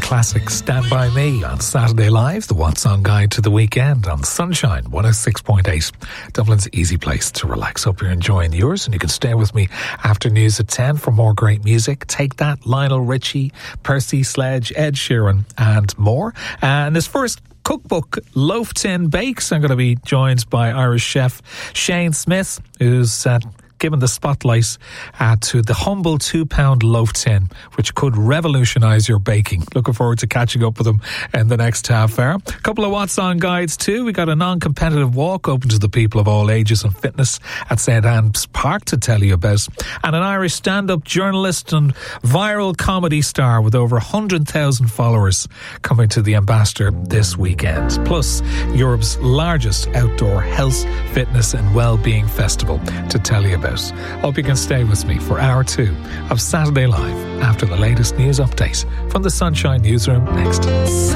classic Stand By Me on Saturday Live, the What's On Guide to the Weekend on Sunshine 106.8, Dublin's easy place to relax. Hope you're enjoying yours, and you can stay with me after news at 10 for more great music. Take That, Lionel Richie, Percy Sledge, Ed Sheeran and more. And this first cookbook, Loaf Tin Bakes, I'm going to be joined by Irish chef Shane Smith, who's given the spotlight to the humble £2 loaf tin, which could revolutionise your baking. Looking forward to catching up with them in the next half hour. A couple of What's On guides too. We got a non-competitive walk open to the people of all ages and fitness at St Anne's Park to tell you about, and an Irish stand-up journalist and viral comedy star with over 100,000 followers coming to the Ambassador this weekend. Plus, Europe's largest outdoor health, fitness and well-being festival to tell you about. Hope you can stay with me for hour 2 of Saturday Live after the latest news update from the Sunshine Newsroom next.